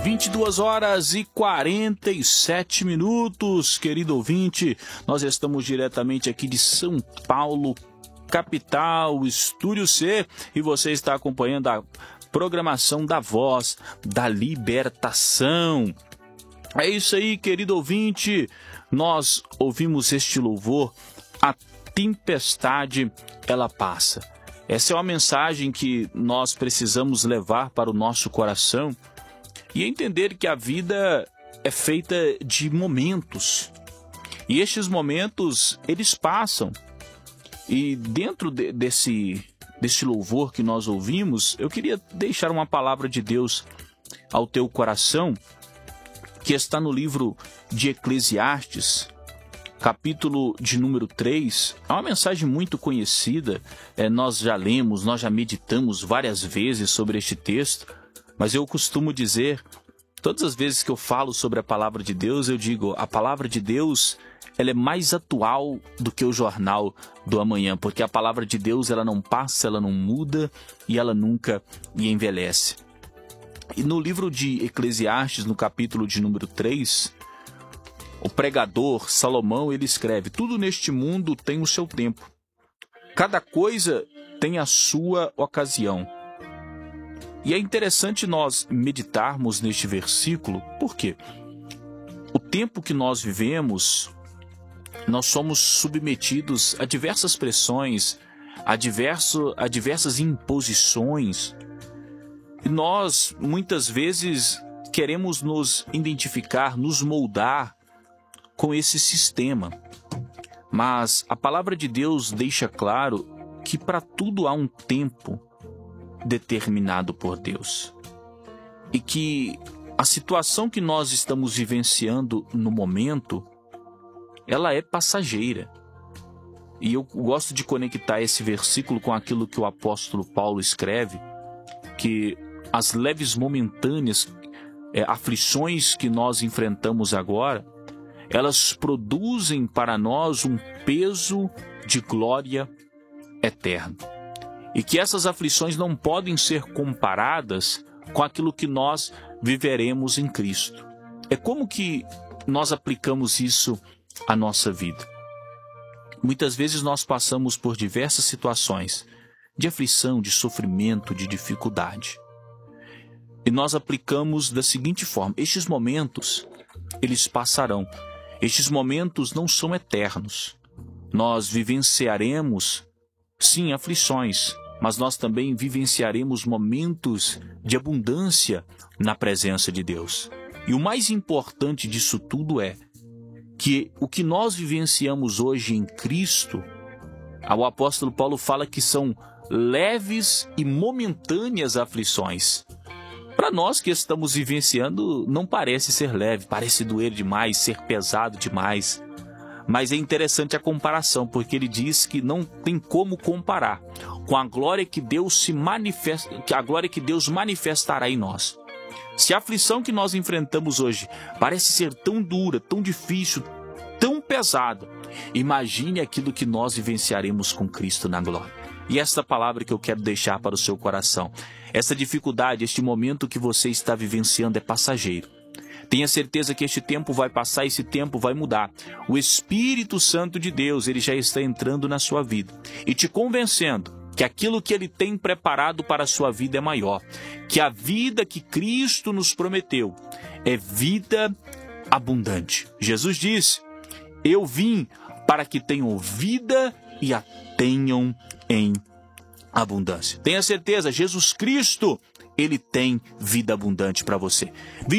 22h47, querido ouvinte. Nós estamos diretamente aqui de São Paulo, capital, Estúdio C, e você está acompanhando a programação da Voz da Libertação. É isso aí, querido ouvinte. Nós ouvimos este louvor, A Tempestade, Ela Passa. Essa é uma mensagem que nós precisamos levar para o nosso coração e entender que a vida é feita de momentos. E estes momentos, eles passam. E dentro desse louvor que nós ouvimos, eu queria deixar uma palavra de Deus ao teu coração, que está no livro de Eclesiastes, capítulo de número 3. É uma mensagem muito conhecida, nós já lemos, nós já meditamos várias vezes sobre este texto, mas eu costumo dizer, todas as vezes que eu falo sobre a palavra de Deus, eu digo, a palavra de Deus, ela é mais atual do que o jornal do amanhã, porque a palavra de Deus, ela não passa, ela não muda e ela nunca envelhece. E no livro de Eclesiastes, no capítulo de número 3, o pregador Salomão, ele escreve: tudo neste mundo tem o seu tempo. Cada coisa tem a sua ocasião. E é interessante nós meditarmos neste versículo, porque o tempo que nós vivemos, nós somos submetidos a diversas pressões, a diversas imposições. E nós, muitas vezes, queremos nos identificar, nos moldar com esse sistema. Mas a palavra de Deus deixa claro que para tudo há um tempo determinado por Deus. E que a situação que nós estamos vivenciando no momento, ela é passageira. E eu gosto de conectar esse versículo com aquilo que o apóstolo Paulo escreve, que as leves momentâneas aflições que nós enfrentamos agora, elas produzem para nós um peso de glória eterna. E que essas aflições não podem ser comparadas com aquilo que nós viveremos em Cristo. É como que nós aplicamos isso à nossa vida. Muitas vezes nós passamos por diversas situações de aflição, de sofrimento, de dificuldade. E nós aplicamos da seguinte forma: estes momentos, eles passarão. Estes momentos não são eternos. Nós vivenciaremos, sim, aflições, mas nós também vivenciaremos momentos de abundância na presença de Deus. E o mais importante disso tudo é que o que nós vivenciamos hoje em Cristo, o apóstolo Paulo fala que são leves e momentâneas aflições. Para nós que estamos vivenciando, não parece ser leve, parece doer demais, ser pesado demais. Mas é interessante a comparação, porque ele diz que não tem como comparar com a glória que Deus manifestará em nós. Se a aflição que nós enfrentamos hoje parece ser tão dura, tão difícil, tão pesada, imagine aquilo que nós vivenciaremos com Cristo na glória. E esta palavra que eu quero deixar para o seu coração: essa dificuldade, este momento que você está vivenciando é passageiro. Tenha certeza que este tempo vai passar, esse tempo vai mudar. O Espírito Santo de Deus, ele já está entrando na sua vida e te convencendo que aquilo que ele tem preparado para a sua vida é maior. Que a vida que Cristo nos prometeu é vida abundante. Jesus disse: eu vim para que tenham vida e a tenham em abundância. Tenha certeza, Jesus Cristo, ele tem vida abundante para você.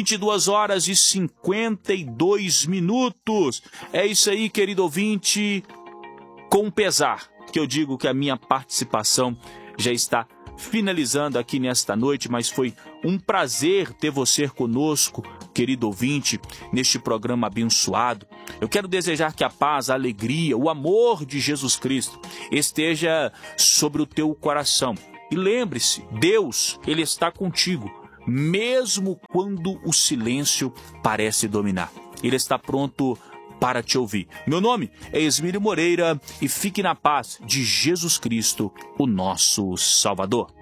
22h52. É isso aí, querido ouvinte. Com pesar que eu digo que a minha participação já está finalizando aqui nesta noite, mas foi um prazer ter você conosco, querido ouvinte, neste programa abençoado. Eu quero desejar que a paz, a alegria, o amor de Jesus Cristo esteja sobre o teu coração. E lembre-se, Deus, ele está contigo, mesmo quando o silêncio parece dominar. Ele está pronto para te ouvir. Meu nome é Esmílio Moreira e fique na paz de Jesus Cristo, o nosso Salvador.